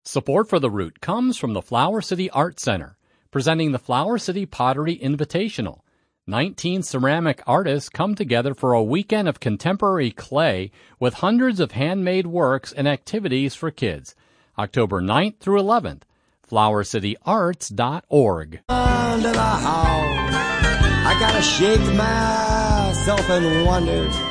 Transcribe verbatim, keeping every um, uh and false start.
Support for The Root comes from the Flower City Art Center, presenting the Flower City Pottery Invitational. nineteen ceramic artists come together for a weekend of contemporary clay with hundreds of handmade works and activities for kids. October ninth through eleventh. flower city arts dot org. Under the house, I gotta shake myself and wonder